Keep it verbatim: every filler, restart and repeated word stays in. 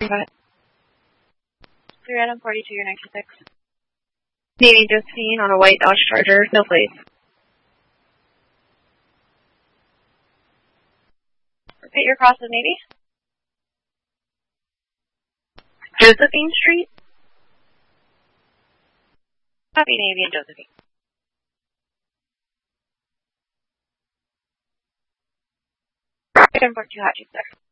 Go ahead. Three item forty-two, your ninety-six. Navy Josephine on a white Dodge Charger, no place. Repeat your cross with Navy. Josephine Street. Copy Navy and Josephine. Item forty-two, hot chief, sir.